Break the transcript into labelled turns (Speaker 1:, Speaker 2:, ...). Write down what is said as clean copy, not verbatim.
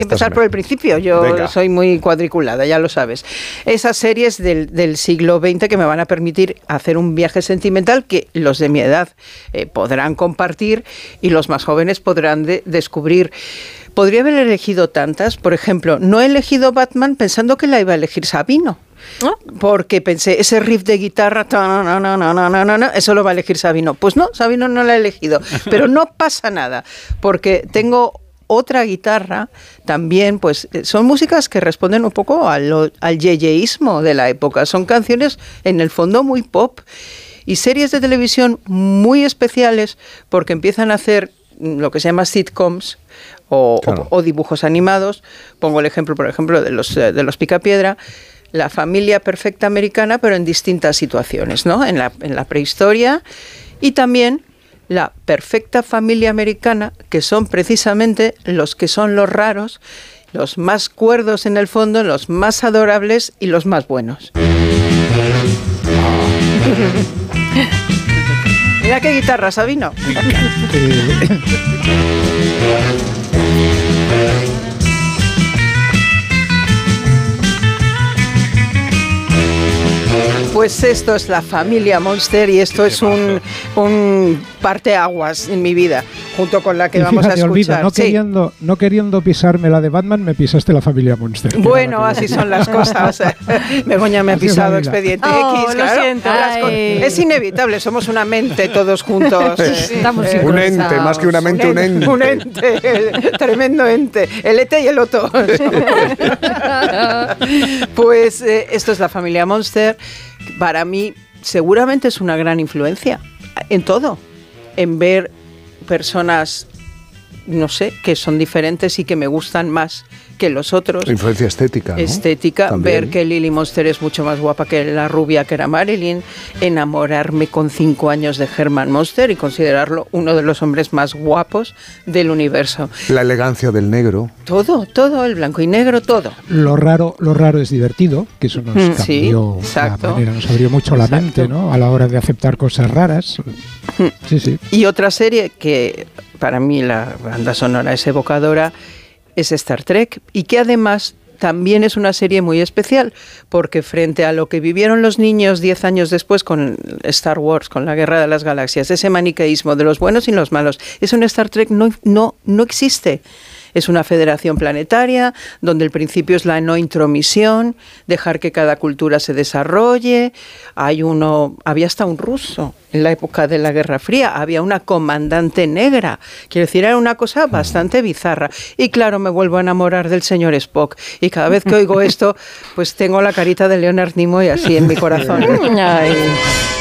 Speaker 1: Empezar por el principio, yo soy muy cuadriculada, ya lo sabes. Esas series del siglo XX que me van a permitir hacer un viaje sentimental que los de mi edad podrán compartir y los más jóvenes podrán descubrir. Podría haber elegido tantas, por ejemplo, no he elegido Batman pensando que la iba a elegir Sabino. Porque pensé, ese riff de guitarra, eso lo va a elegir Sabino. Pues no, Sabino no la ha elegido, pero no pasa nada, porque tengo otra guitarra también, pues son músicas que responden un poco al yeyeísmo de la época. Son canciones en el fondo muy pop y series de televisión muy especiales porque empiezan a hacer lo que se llama sitcoms o dibujos animados. Pongo el ejemplo, por ejemplo, de los Picapiedra. La familia perfecta americana, pero en distintas situaciones, ¿no? En la prehistoria y también la perfecta familia americana, que son precisamente los que son los raros, los más cuerdos en el fondo, los más adorables y los más buenos. Mira qué guitarra, Sabino. Pues esto es la familia Monster y esto es un parteaguas en mi vida, junto con la que vamos a escuchar.
Speaker 2: Olvida, no queriendo pisarme la de Batman, me pisaste la familia Monster.
Speaker 1: Bueno, así son las cosas. Begoña me ha pisado Expediente X. Claro. Lo siento. Es inevitable, somos una mente todos juntos.
Speaker 3: Un ente, más que una mente, un ente.
Speaker 1: Un ente, tremendo ente. El ete y el oto. Pues esto es la familia Monster. Para mí seguramente es una gran influencia en todo, en ver personas, no sé, que son diferentes y que me gustan más que los otros.
Speaker 3: Influencia estética, ¿no?
Speaker 1: Estética,
Speaker 3: También.
Speaker 1: ver que Lily Monster es mucho más guapa que la rubia que era Marilyn, enamorarme con 5 años de Herman Monster y considerarlo uno de los hombres más guapos del universo.
Speaker 3: La elegancia del negro.
Speaker 1: Todo, el blanco y negro, todo.
Speaker 2: Lo raro es divertido, que eso nos cambió la manera, nos abrió mucho la mente, ¿no? A la hora de aceptar cosas raras. Sí.
Speaker 1: Y otra serie que para mí la banda sonora es evocadora es Star Trek y que además también es una serie muy especial porque frente a lo que vivieron los niños 10 años después con Star Wars, con la Guerra de las Galaxias, ese maniqueísmo de los buenos y los malos, eso en Star Trek no existe. Es una federación planetaria donde el principio es la no intromisión, dejar que cada cultura se desarrolle. Había hasta un ruso en la época de la Guerra Fría, había una comandante negra. Quiero decir, era una cosa bastante bizarra. Y claro, me vuelvo a enamorar del señor Spock. Y cada vez que oigo esto, pues tengo la carita de Leonard Nimoy así en mi corazón. Ay.